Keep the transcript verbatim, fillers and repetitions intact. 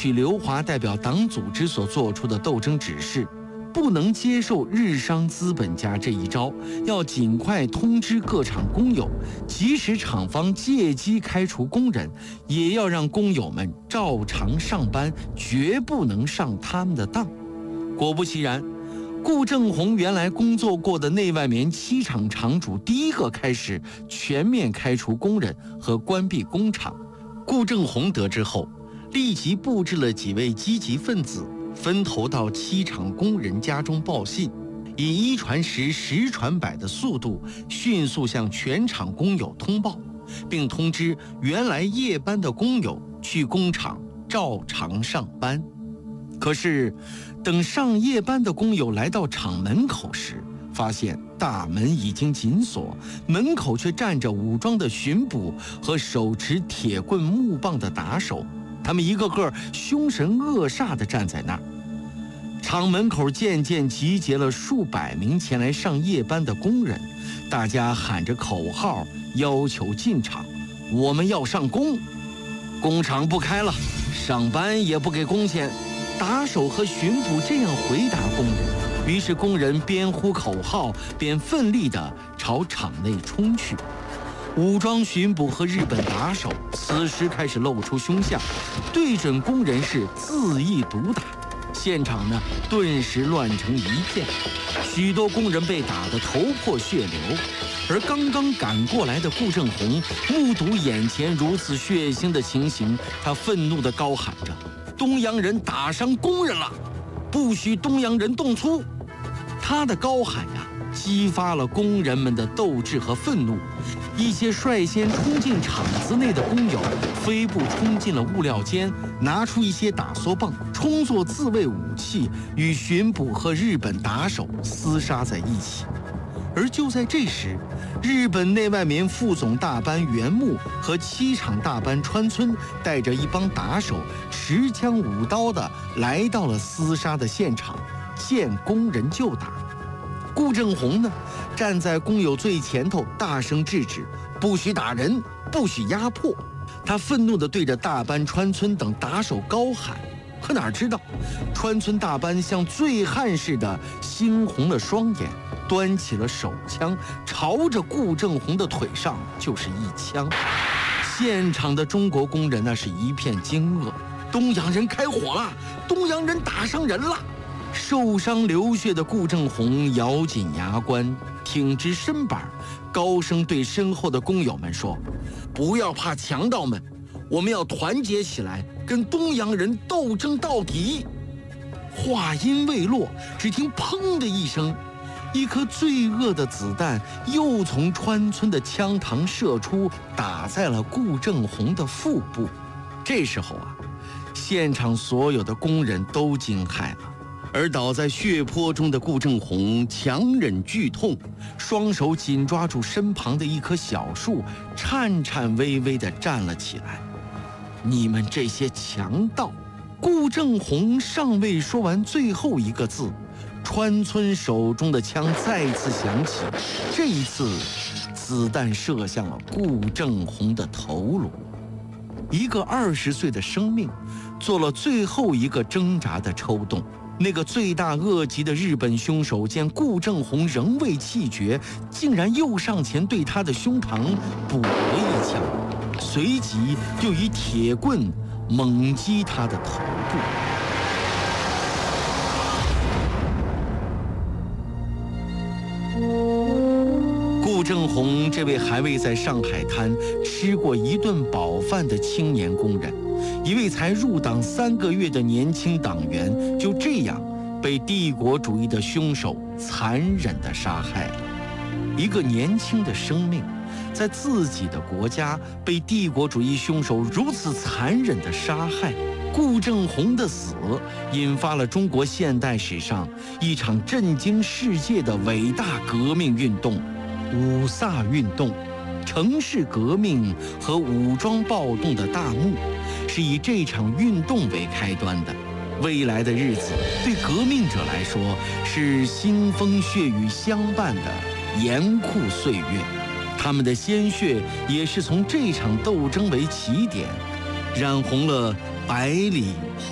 取刘华代表党组织所做出的斗争指示，不能接受日商资本家这一招，要尽快通知各厂工友，即使厂方借机开除工人，也要让工友们照常上班，绝不能上他们的当。果不其然，顾正红原来工作过的内外棉七厂厂主第一个开始全面开除工人和关闭工厂。顾正红得知后，立即布置了几位积极分子，分头到七厂工人家中报信，以一传十、十传百的速度，迅速向全厂工友通报，并通知原来夜班的工友去工厂照常上班。可是，等上夜班的工友来到厂门口时，发现大门已经紧锁，门口却站着武装的巡捕和手持铁棍木棒的打手，他们一个个凶神恶煞地站在那儿。厂门口渐渐集结了数百名前来上夜班的工人，大家喊着口号，要求进厂，我们要上工。工厂不开了，上班也不给工钱。打手和巡捕这样回答工人，于是工人边呼口号边奋力地朝厂内冲去。武装巡捕和日本打手此时开始露出凶相，对准工人是恣意毒打，现场呢顿时乱成一片，许多工人被打得头破血流。而刚刚赶过来的顾正红目睹眼前如此血腥的情形，他愤怒地高喊着：东洋人打伤工人了，不许东洋人动粗！他的高喊呀，激发了工人们的斗志和愤怒。一些率先冲进厂子内的工友飞步冲进了物料间，拿出一些打梭棒，充作自卫武器，与巡捕和日本打手厮杀在一起。而就在这时，日本内外棉副总大班原木和七厂大班川村带着一帮打手，持枪舞刀的来到了厮杀的现场，见工人就打。顾正红呢，站在工友最前头，大声制止，不许打人，不许压迫。他愤怒地对着大班川村等打手高喊，可哪知道，川村大班像醉汉似的猩红了双眼，端起了手枪，朝着顾正红的腿上就是一枪。现场的中国工人那是一片惊愕，东洋人开火了，东洋人打伤人了。受伤流血的顾正红咬紧牙关，挺直身板，高声对身后的工友们说：不要怕强盗们，我们要团结起来，跟东洋人斗争到底。话音未落，只听砰的一声，一颗罪恶的子弹又从川村的枪膛射出，打在了顾正红的腹部。这时候啊，现场所有的工人都惊骇了，而倒在血泊中的顾正红强忍剧痛，双手紧抓住身旁的一棵小树，颤颤巍巍地站了起来。你们这些强盗！顾正红尚未说完最后一个字，川村手中的枪再次响起，这一次子弹射向了顾正红的头颅。一个二十岁的生命做了最后一个挣扎的抽动。那个罪大恶极的日本凶手见顾正红仍未气绝，竟然又上前对他的胸膛补了一枪，随即又以铁棍猛击他的头部。顾正红这位还未在上海滩吃过一顿饱饭的青年工人，一位才入党三个月的年轻党员，就这样被帝国主义的凶手残忍地杀害了。一个年轻的生命，在自己的国家被帝国主义凶手如此残忍地杀害。顾正红的死引发了中国现代史上一场震惊世界的伟大革命运动——五卅运动。城市革命和武装暴动的大幕是以这场运动为开端的。未来的日子对革命者来说是腥风血雨相伴的严酷岁月，他们的鲜血也是从这场斗争为起点，染红了百里